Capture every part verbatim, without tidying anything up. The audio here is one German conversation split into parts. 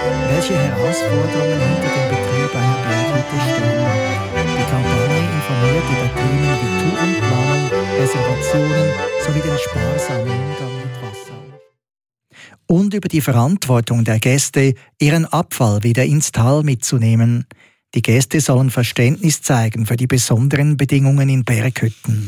Welche Herausforderungen hinter dem Betrieb einer Berghütte stehen? Die Kampagne informiert über Themen wie Tourenplanung, Reservationen sowie den sparsamen Umgang mit Wasser. Und über die Verantwortung der Gäste, ihren Abfall wieder ins Tal mitzunehmen. Die Gäste sollen Verständnis zeigen für die besonderen Bedingungen in Berghütten.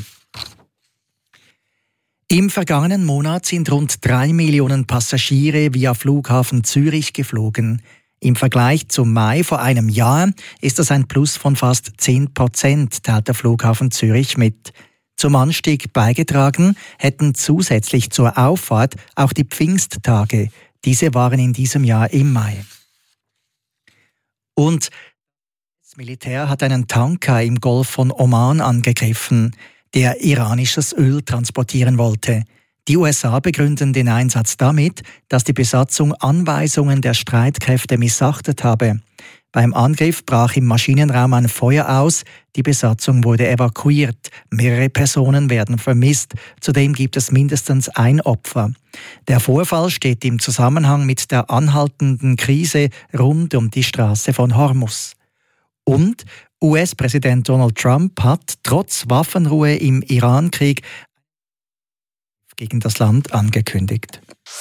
Im vergangenen Monat sind rund drei Millionen Passagiere via Flughafen Zürich geflogen. Im Vergleich zum Mai vor einem Jahr ist das ein Plus von fast zehn Prozent, teilt der Flughafen Zürich mit. Zum Anstieg beigetragen hätten zusätzlich zur Auffahrt auch die Pfingsttage. Diese waren in diesem Jahr im Mai. Und das Militär hat einen Tanker im Golf von Oman angegriffen, der iranisches Öl transportieren wollte. Die U S A begründen den Einsatz damit, dass die Besatzung Anweisungen der Streitkräfte missachtet habe. Beim Angriff brach im Maschinenraum ein Feuer aus, die Besatzung wurde evakuiert, mehrere Personen werden vermisst, zudem gibt es mindestens ein Opfer. Der Vorfall steht im Zusammenhang mit der anhaltenden Krise rund um die Straße von Hormuz. Und U S-Präsident Donald Trump hat trotz Waffenruhe im Iran-Krieg gegen das Land angekündigt.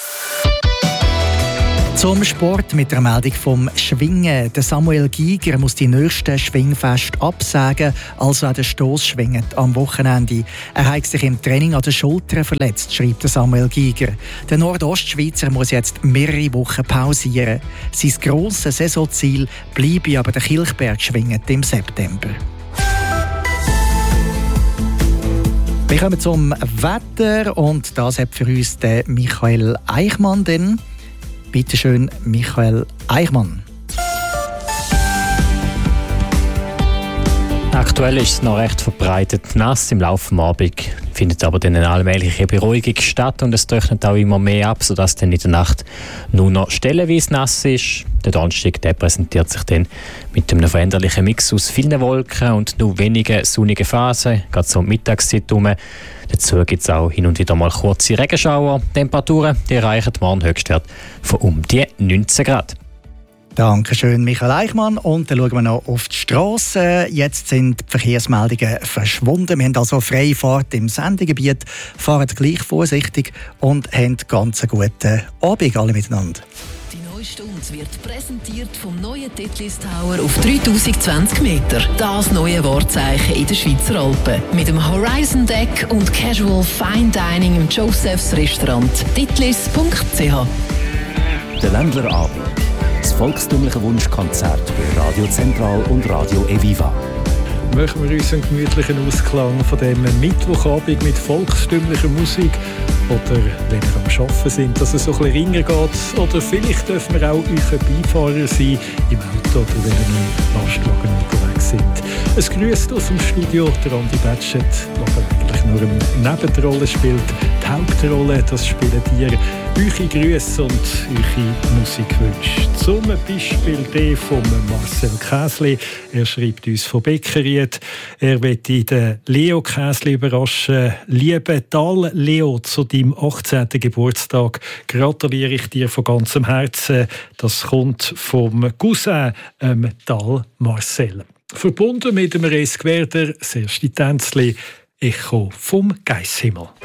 Zum Sport mit der Meldung vom Schwingen. Der Samuel Giger muss die nächsten Schwingfeste absagen, also auch den Stossschwingen am Wochenende. Er hat sich im Training an der Schulter verletzt, schreibt der Samuel Giger. Der Nordostschweizer muss jetzt mehrere Wochen pausieren. Sein grosses Saisonziel bleibe aber der Kilchberg schwingend im September. Wir kommen zum Wetter und das hat für uns der Michael Eichmann. Denn bitte schön, Michael Eichmann. Aktuell ist es noch recht verbreitet nass. Im Laufe des Abends findet aber dann eine allmähliche Beruhigung statt und es trocknet auch immer mehr ab, sodass dann in der Nacht nur noch stellenweise nass ist. Der Donnerstag der präsentiert sich dann mit einem veränderlichen Mix aus vielen Wolken und nur wenigen sonnigen Phasen, gerade so um die Mittagszeit herum. Dazu gibt es auch hin und wieder mal kurze Regenschauer. Temperaturen die erreichen morgen Höchstwert von um die neunzehn Grad. Dankeschön, Michael Eichmann. Und dann schauen wir noch auf die Strasse. Jetzt sind die Verkehrsmeldungen verschwunden. Wir haben also freie Fahrt im Sendegebiet, fahren gleich vorsichtig und haben ganz einen guten Abend alle miteinander. Die neue Stunde wird präsentiert vom neuen Titlis Tower auf dreitausendzwanzig Meter. Das neue Wahrzeichen in den Schweizer Alpen. Mit dem Horizon Deck und Casual Fine Dining im Josephs Restaurant. titlis punkt c h. Der Ländlerabend. Das volkstümliche Wunschkonzert bei Radio Zentral und Radio Eviva. Machen wir uns einen gemütlichen Ausklang von dem Mittwochabend mit volkstümlicher Musik. Oder wenn ihr am Arbeiten sind, dass es so ein bisschen ringer geht. Oder vielleicht dürfen wir auch euer Beifahrer sein im Auto oder wenn ihr mit Lastwagen unterwegs sind. Es grüßt aus dem Studio der Andi Batschet, der eigentlich nur eine Nebenrolle spielt. Die Hauptrolle, das spielen ihr. Eure Grüße und eure Musikwünsche. Zum Beispiel der von Marcel Käsli. Er schreibt uns von Beckeried. Er möchte den Leo Käsli überraschen. Liebe Tal Leo, zu deinem achtzehnten Geburtstag gratuliere ich dir von ganzem Herzen. Das kommt vom Cousin ähm, Tal Marcel. Verbunden mit dem Resquerder, das erste Tänzli, Echo vom Geisshimmel.